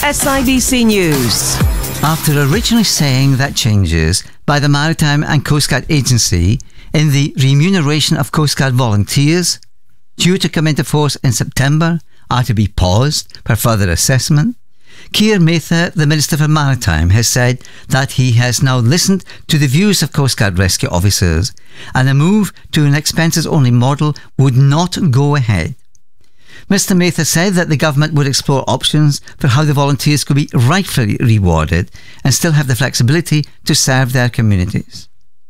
SIBC News. After originally saying that changes by the Maritime and Coast Guard Agency in the remuneration of Coast Guard volunteers, due to come into force in September, are to be paused for further assessment, Keir Mather, the Minister for Maritime, has said that he has now listened to the views of Coast Guard rescue officers and a move to an expenses-only model would not go ahead. Mr Mather said that the government would explore options for how the volunteers could be rightfully rewarded and still have the flexibility to serve their communities.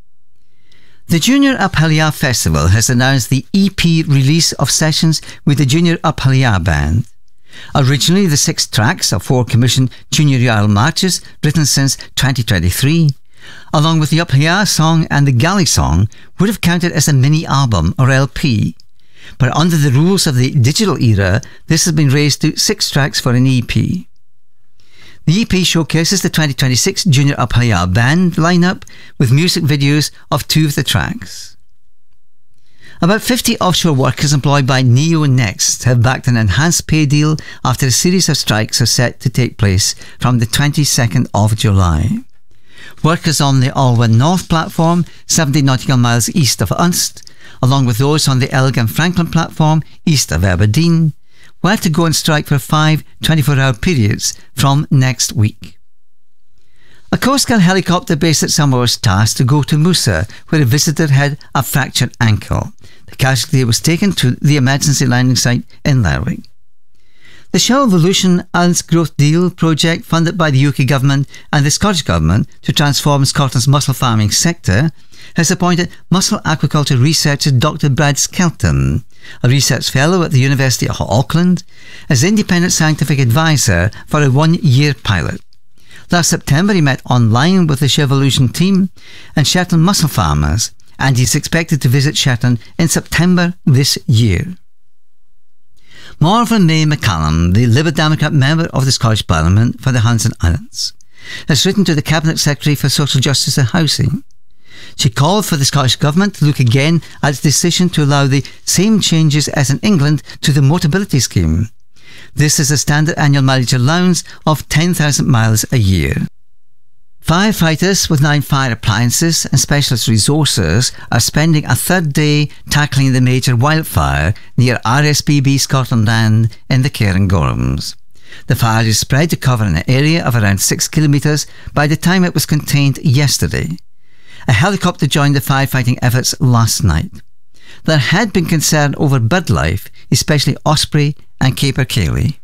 The Junior Uphalia Festival has announced the EP release of sessions with the Junior Uphalia Band. Originally, the 6 tracks of 4 commissioned Junior Yule marches written since 2023, along with the Uphalia song and the Galley song, would have counted as a mini-album or LP. But under the rules of the digital era, this has been raised to 6 tracks for an EP. The EP showcases the 2026 Junior Uphalia Band lineup with music videos of 2 of the tracks. About 50 offshore workers employed by NeoNext have backed an enhanced pay deal after a series of strikes are set to take place from the 22nd of July. Workers on the Alwyn North platform, 70 nautical miles east of Unst, along with those on the Elgin Franklin platform, east of Aberdeen, will have to go on strike for 5 24-hour periods from next week. A Coast Guard helicopter based at Samoa was tasked to go to Musa, where a visitor had a fractured ankle. The casualty was taken to the emergency landing site in Lerwick. The Shell Evolution Alliance Growth Deal project, funded by the UK Government and the Scottish Government to transform Scotland's mussel farming sector, has appointed mussel aquaculture researcher Dr Brad Skelton, a research fellow at the University of Auckland, as independent scientific advisor for a 1-year pilot. Last September he met online with the Chevolution team and Shetland mussel farmers, and he's expected to visit Shetland in September this year. Marvin May McCallum, the Liberal Democrat member of the Scottish Parliament for the Hanson Islands, has written to the Cabinet Secretary for Social Justice and Housing. She called for the Scottish Government to look again at its decision to allow the same changes as in England to the Motability Scheme. This is a standard annual mileage allowance of 10,000 miles a year. Firefighters with 9 fire appliances and specialist resources are spending a 3rd day tackling the major wildfire near RSPB Scotland Land in the Cairngorms. The fire is spread to cover an area of around 6 kilometres by the time it was contained yesterday. A helicopter joined the firefighting efforts last night. There had been concern over bird life, especially osprey and capercaillie.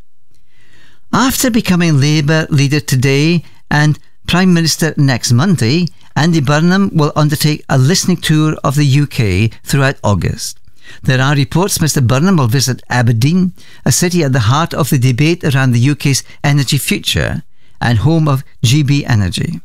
After becoming Labour leader today and Prime Minister next Monday, Andy Burnham will undertake a listening tour of the UK throughout August. There are reports Mr Burnham will visit Aberdeen, a city at the heart of the debate around the UK's energy future and home of GB Energy.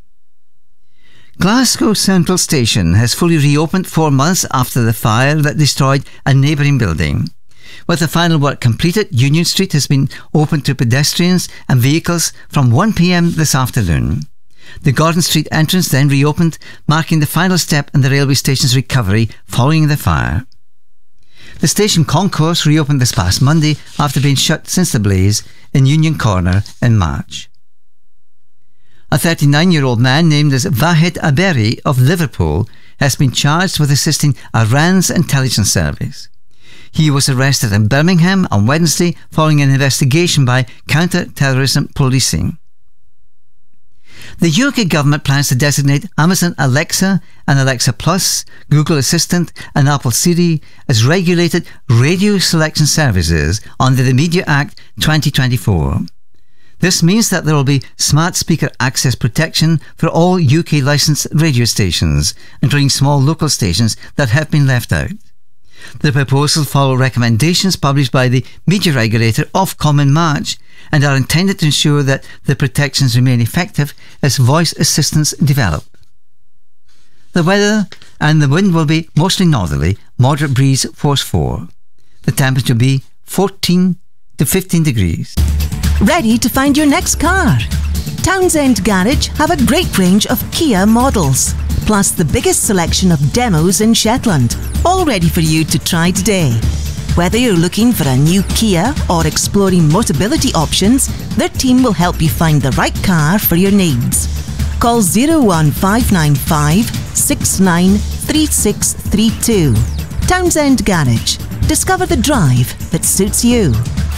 Glasgow Central Station has fully reopened 4 months after the fire that destroyed a neighbouring building. With the final work completed, Union Street has been opened to pedestrians and vehicles from 1 p.m. this afternoon. The Gordon Street entrance then reopened, marking the final step in the railway station's recovery following the fire. The station concourse reopened this past Monday after being shut since the blaze in Union Corner in March. A 39-year-old man named as Vahid Aberi of Liverpool has been charged with assisting Iran's intelligence service. He was arrested in Birmingham on Wednesday following an investigation by counter-terrorism policing. The UK government plans to designate Amazon Alexa and Alexa Plus, Google Assistant and Apple Siri as regulated radio selection services under the Media Act 2024. This means that there will be smart speaker access protection for all UK licensed radio stations, including small local stations that have been left out. The proposals follow recommendations published by the media regulator Ofcom in March and are intended to ensure that the protections remain effective as voice assistants develop. The weather and the wind will be mostly northerly, moderate breeze force 4. The temperature will be 14 to 15 degrees. Ready to find your next car? Townsend Garage have a great range of Kia models, plus the biggest selection of demos in Shetland, all ready for you to try today. Whether you're looking for a new Kia or exploring Motability options, their team will help you find the right car for your needs. Call 01595 693632. Townsend Garage. Discover the drive that suits you.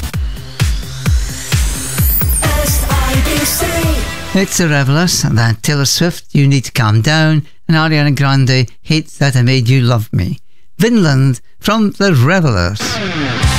It's the Revellers, and then Taylor Swift, You Need to Calm Down, and Ariana Grande, Hate That I Made You Love Me. Vinland from the Revellers.